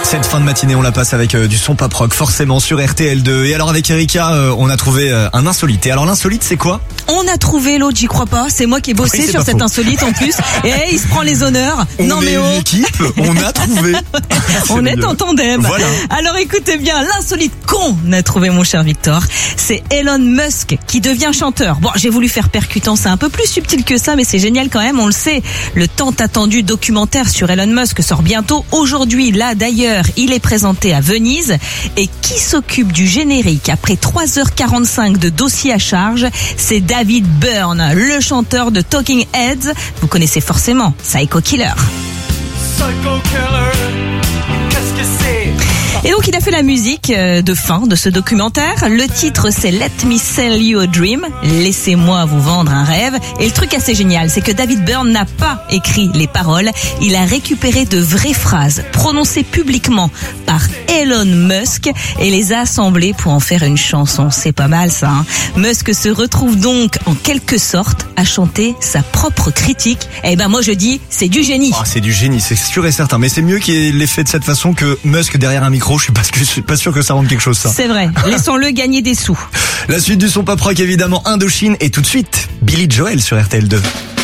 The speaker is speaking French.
Cette fin de matinée, on la passe avec du son pop rock, forcément sur RTL2. Et alors avec Erika, on a trouvé un insolite. Et alors l'insolite, c'est quoi? On a trouvé l'autre, j'y crois pas. C'est moi qui ai bossé Oui, sur cet insolite en plus. Et il se prend les honneurs. On est une équipe, on a trouvé. On est en tandem. Voilà. Alors écoutez bien, l'insolite qu'on a trouvé, mon cher Victor, c'est Elon Musk qui devient chanteur. Bon, j'ai voulu faire percutant, c'est un peu plus subtil que ça, mais c'est génial quand même, on le sait. Le tant attendu documentaire sur Elon Musk sort bientôt. Aujourd'hui, là d'ailleurs, il est présenté à Venise. Et qui s'occupe du générique après 3h45 de dossier à charge? C'est David Byrne, le chanteur de Talking Heads. Vous connaissez forcément Psycho Killer. Psycho Killer, qu'est-ce que c'est? Et donc il a fait la musique de fin de ce documentaire. Le titre c'est Let Me Sell You a Dream, laissez-moi vous vendre un rêve. Et le truc assez génial, c'est que David Byrne n'a pas écrit les paroles. Il a récupéré de vraies phrases prononcées publiquement par Elon Musk et les a assemblées pour en faire une chanson. C'est pas mal ça, hein. Musk se retrouve donc en quelque sorte à chanter sa propre critique. Et ben moi je dis, c'est du génie. Ah, c'est du génie, c'est sûr et certain. Mais c'est mieux qu'il l'ait fait de cette façon que Musk derrière un micro. Je suis pas sûr que ça rende quelque chose, ça. C'est vrai. Laissons-le gagner des sous. La suite du son pop rock, évidemment, Indochine. Et tout de suite, Billy Joel sur RTL2.